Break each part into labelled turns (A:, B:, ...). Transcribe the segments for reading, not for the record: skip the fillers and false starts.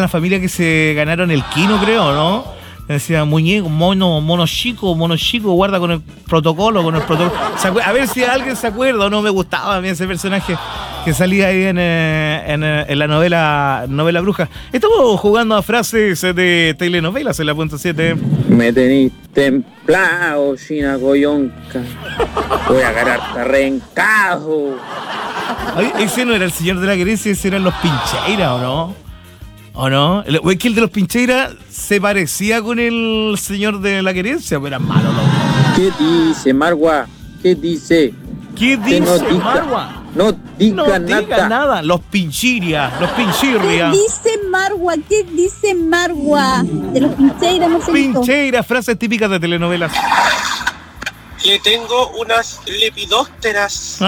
A: una familia que se ganaron el Kino, creo, ¿no? Decía, muñeco, mono chico, guarda con el protocolo. A ver si alguien se acuerda o no. Me gustaba a mí ese personaje que salía ahí en la novela Bruja. Estamos jugando a frases de telenovelas en la punto 7.
B: Me tenís templado, China Coyonca. Voy a agarrarte arrancado.
A: Oye, ese no era el señor de la querencia, ese eran los Pincheira, ¿o no? ¿O no? Es que el de los Pincheira se parecía con el señor de la querencia, pero era malo, ¿no?
B: ¿Qué dice, Margua? ¿Qué dice?
A: ¿Qué dice, Margua?
B: No diga
A: nada. Los Pinchirria.
C: ¿Qué dice Margua? ¿Qué dice Margua? De los Pincheira, no sé.
A: Pincheira, frases típicas de telenovelas.
D: Le tengo unas lepidópteras.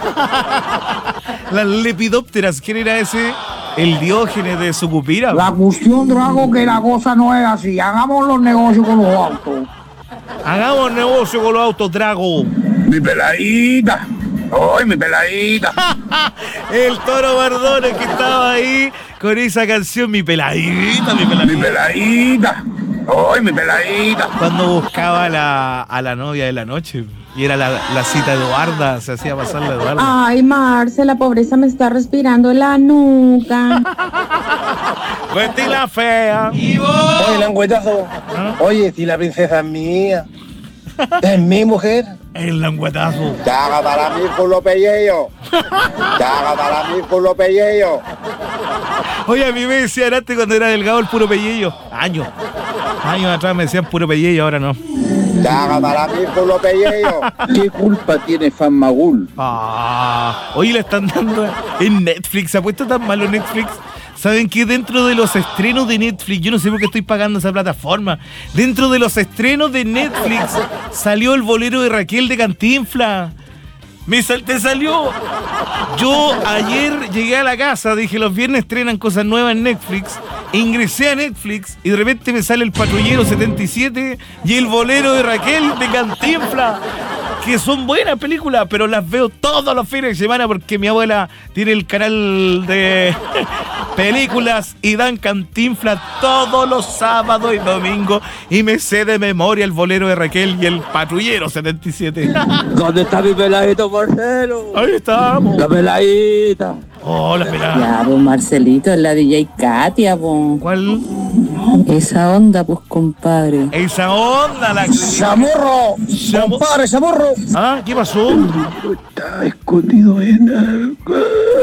A: Las lepidópteras, ¿quién era ese? El Diógenes de Sucupira.
E: La cuestión, Drago, que la cosa no es así. Hagamos los negocios con los autos.
A: Hagamos negocio con los autos, Drago.
E: Mi peladita. ¡Ay, mi peladita!
A: El Toro Mardones que estaba ahí con esa canción, mi peladita.
E: Mi peladita. ¡Ay, mi peladita!
A: Cuando buscaba a la novia de la noche. Y era la cita Eduarda, se hacía pasar la Eduarda.
F: Ay, Marce, la pobreza me está respirando en la nuca.
A: Vete la fea.
D: Oye, languetazo. Oye, si la princesa es mía. Es mi mujer.
A: El languetazo.
D: Caga para mí con los pellejos. Caga para mí con los pellejos.
A: Oye, a mí me decían antes cuando era delgado el puro pellillo. Años atrás me decían puro pellillo, ahora no.
D: Caga para mí con los pellejos.
B: ¿Qué culpa tiene Fanmagul?
A: Hoy le están dando en Netflix. ¿Se ha puesto tan malo Netflix? ¿Saben qué? Dentro de los estrenos de Netflix, yo no sé por qué estoy pagando esa plataforma. Dentro de los estrenos de Netflix salió el bolero de Raquel de Cantinflas. Te salió. Yo ayer llegué a la casa, dije los viernes estrenan cosas nuevas en Netflix. Ingresé a Netflix y de repente me sale el Patrullero 77 y el bolero de Raquel de Cantinflas. Que son buenas películas, pero las veo todos los fines de semana porque mi abuela tiene el canal de películas y dan Cantinflas todos los sábados y domingos y me sé de memoria el bolero de Raquel y el Patrullero 77.
B: ¿Dónde está mi peladito, Marcelo?
A: Ahí estamos.
B: La peladita.
A: Oh, la pelada.
C: Ya, pues Marcelito, es la DJ Katia, pues.
A: ¿Cuál?
C: Esa onda, pues, compadre.
A: Esa onda, la...
E: ¡Zamorro! ¡Compadre, Zamorro!
A: ¿Ah? ¿Qué pasó?
E: Está escondido en algo.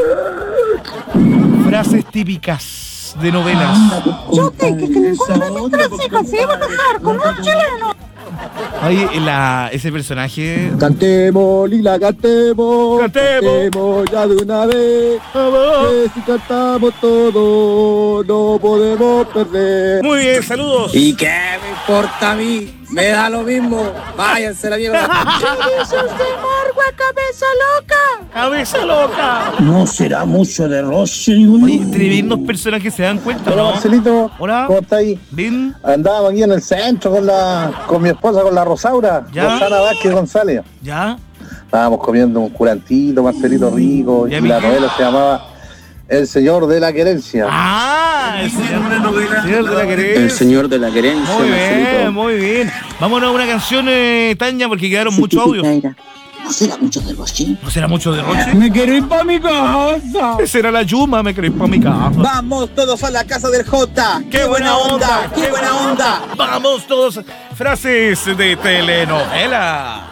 A: Frases típicas de novelas.
C: Yo te que ninguno de mis tres hijas se iba a casar con un chileno.
A: Oye, ese personaje...
B: Cantemos, Lila, cantemos.
A: Cantemos.
B: Ya de una vez. Que si cantamos todo, no podemos perder.
A: Muy bien, saludos.
B: ¿Y qué me importa a mí? Me da lo mismo. Váyanse la mierda.
C: ¡Avisos de Margua, cabeza loca!
A: ¡Cabeza loca!
E: No será mucho de roce ninguno.
A: Oye, tremendos personajes, ¿se dan cuenta,
D: Hola,
A: no?
D: Marcelito.
A: Hola.
D: ¿Cómo está ahí?
A: ¿Bien?
D: Andábamos aquí en el centro con mi esposa, con la Rosaura.
A: ¿Ya?
D: Rosana Vázquez González.
A: ¿Ya?
D: Estábamos comiendo un curantito, Marcelito rico.
A: ¿Ya,
D: Y la
A: Miguel?
D: novela se llamaba El Señor de la Querencia.
A: ¡Ah! El señor de la querencia.
B: El señor de la querencia,
A: Muy
B: Marcelito.
A: bien, muy bien. Vámonos a una canción, Tania, porque quedaron muchos audios.
C: ¿No será mucho de Roche?
A: ¿No será mucho de Roche?
E: Me quiero ir para mi casa.
A: Esa era la Yuma, me creí para mi casa.
B: Vamos todos a la casa del Jota.
A: ¡Qué buena onda!
B: ¡Qué buena onda!
A: Vamos todos. Frases de telenovela.